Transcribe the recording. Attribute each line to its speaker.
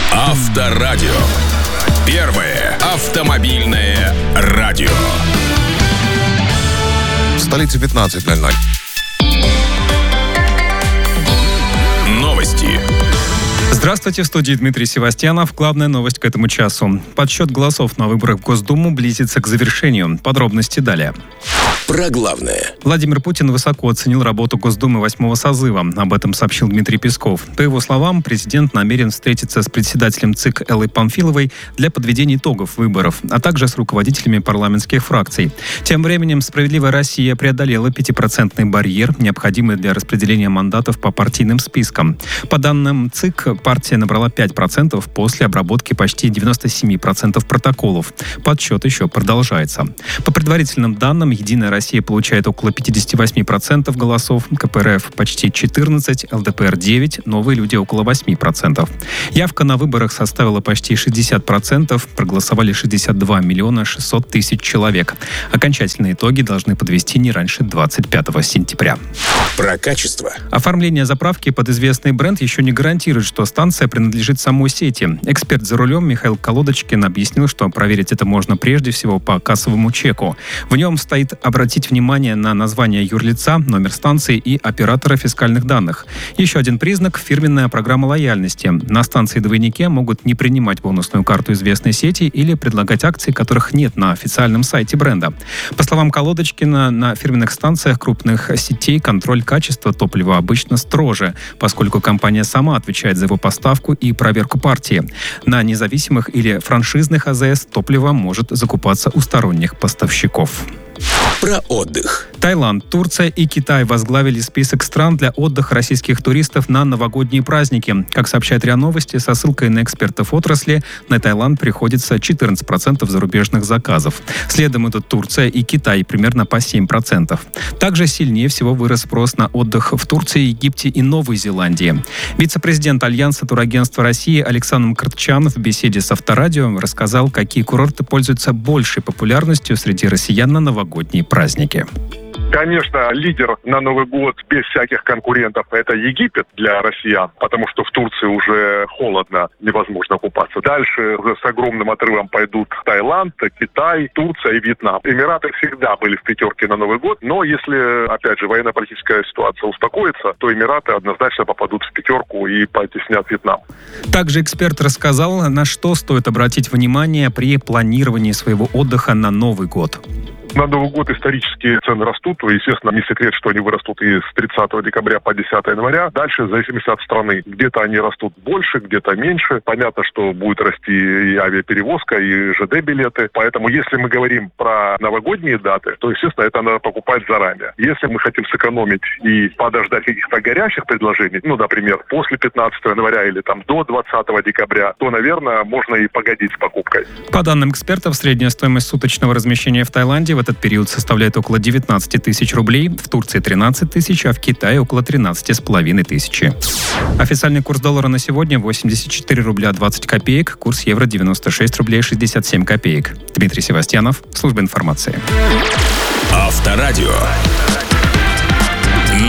Speaker 1: Авторадио. Первое автомобильное радио.
Speaker 2: В столице 15:00.
Speaker 1: Новости.
Speaker 3: Здравствуйте, в студии Дмитрий Севастьянов. Главная новость к этому часу. Подсчет голосов на выборах в Госдуму близится к завершению. Подробности далее.
Speaker 1: Про главное.
Speaker 3: Владимир Путин высоко оценил работу Госдумы 8-го созыва. Об этом сообщил Дмитрий Песков. По его словам, президент намерен встретиться с председателем ЦИК Эллой Памфиловой для подведения итогов выборов, а также с руководителями парламентских фракций. Тем временем «Справедливая Россия» преодолела 5% барьер, необходимый для распределения мандатов по партийным спискам. По данным ЦИК, партия набрала 5% после обработки почти 97% протоколов. Подсчет еще продолжается. По предварительным данным, «Единая Россия» получает около 58% голосов, КПРФ почти 14%, ЛДПР 9%, «Новые люди» около 8%. Явка на выборах составила почти 60%, проголосовали 62 миллиона 600 тысяч человек. Окончательные итоги должны подвести не раньше 25 сентября.
Speaker 1: Про качество.
Speaker 3: Оформление заправки под известный бренд еще не гарантирует, что станция принадлежит самой сети. Эксперт за рулем Михаил Колодочкин объяснил, что проверить это можно прежде всего по кассовому чеку. В нем стоит обратить внимание на название юрлица, номер станции и оператора фискальных данных. Еще один признак – фирменная программа лояльности. На станции-двойнике могут не принимать бонусную карту известной сети или предлагать акции, которых нет на официальном сайте бренда. По словам Колодочкина, на фирменных станциях крупных сетей контроль качества топлива обычно строже, поскольку компания сама отвечает за его поставку и проверку партии. На независимых или франшизных АЗС топливо может закупаться у сторонних поставщиков.
Speaker 1: Про отдых.
Speaker 3: Таиланд, Турция и Китай возглавили список стран для отдыха российских туристов на новогодние праздники. Как сообщает РИА Новости, со ссылкой на экспертов отрасли, на Таиланд приходится 14% зарубежных заказов. Следом идут Турция и Китай, примерно по 7%. Также сильнее всего вырос спрос на отдых в Турции, Египте и Новой Зеландии. Вице-президент Альянса турагентства России Александр Картчан в беседе с Авторадио рассказал, какие курорты пользуются большей популярностью среди россиян на новогодние праздники.
Speaker 4: Конечно, лидер на Новый год без всяких конкурентов – это Египет для россиян, потому что в Турции уже холодно, невозможно купаться. Дальше уже с огромным отрывом пойдут Таиланд, Китай, Турция и Вьетнам. Эмираты всегда были в пятерке на Новый год, но если, опять же, военно-политическая ситуация успокоится, то Эмираты однозначно попадут в пятерку и потеснят Вьетнам.
Speaker 3: Также эксперт рассказал, на что стоит обратить внимание при планировании своего отдыха на Новый год.
Speaker 4: На Новый год исторические цены растут. Естественно, не секрет, что они вырастут и с 30 декабря по 10 января. Дальше, в зависимости от страны, где-то они растут больше, где-то меньше. Понятно, что будет расти и авиаперевозка, и ЖД-билеты. Поэтому, если мы говорим про новогодние даты, то, естественно, это надо покупать заранее. Если мы хотим сэкономить и подождать каких-то горячих предложений, например, после 15 января или до 20 декабря, то, наверное, можно и погодить с покупкой.
Speaker 3: По данным экспертов, средняя стоимость суточного размещения в Таиланде в этот период составляет около 19 тысяч рублей, в Турции 13 тысяч, а в Китае около 13,5 тысячи. Официальный курс доллара на сегодня 84 рубля 20 копеек, курс евро 96 рублей 67 копеек. Дмитрий Севастьянов, служба информации.
Speaker 1: Авторадио.